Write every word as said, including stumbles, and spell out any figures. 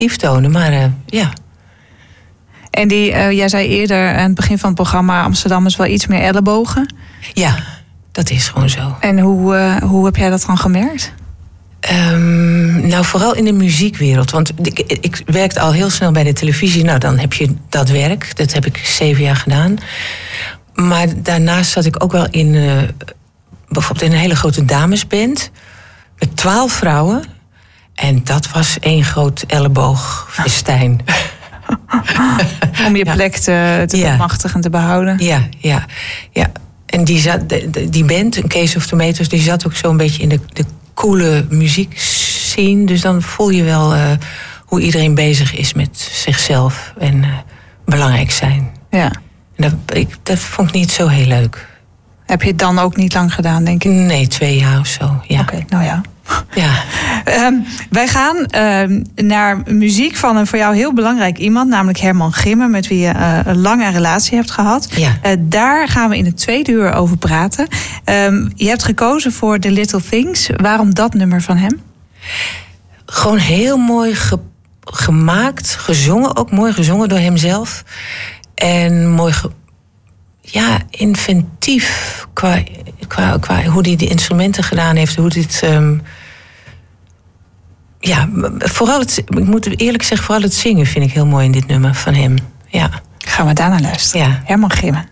lief tonen, maar uh, ja. En die, uh, jij zei eerder aan het begin van het programma, Amsterdam is wel iets meer ellebogen. Ja, dat is gewoon zo. En hoe, uh, hoe heb jij dat dan gemerkt? Um, nou, vooral in de muziekwereld. Want ik, ik werkte al heel snel bij de televisie. Nou, dan heb je dat werk. Dat heb ik zeven jaar gedaan. Maar daarnaast zat ik ook wel in... Uh, bijvoorbeeld in een hele grote damesband. Met twaalf vrouwen. En dat was één groot elleboogfestijn. Om je plek te, te ja. bemachtigen en te behouden. Ja, ja, ja. En die, zat, die band, een Case of Tomatoes... die zat ook zo'n beetje in de... de coole muziek zien. Dus dan voel je wel uh, hoe iedereen bezig is met zichzelf en uh, belangrijk zijn. Ja. En dat, ik, dat vond ik niet zo heel leuk. Heb je het dan ook niet lang gedaan, denk ik? Nee, twee jaar of zo. Ja. Oké, okay, nou ja. ja. Um, wij gaan uh, naar muziek van een voor jou heel belangrijk iemand, namelijk Herman Gimme, met wie je uh, een lange relatie hebt gehad. Ja. Uh, daar gaan we in het tweede uur over praten. Um, je hebt gekozen voor The Little Things. Waarom dat nummer van hem? Gewoon heel mooi ge- gemaakt, gezongen, ook mooi gezongen door hemzelf. En mooi ge- ja, inventief qua, qua, qua hoe hij de instrumenten gedaan heeft, hoe dit... Um, ja, vooral het, ik moet eerlijk zeggen, vooral het zingen vind ik heel mooi in dit nummer van hem. Ja. Gaan we daarna luisteren. Ja. Herman Gimme.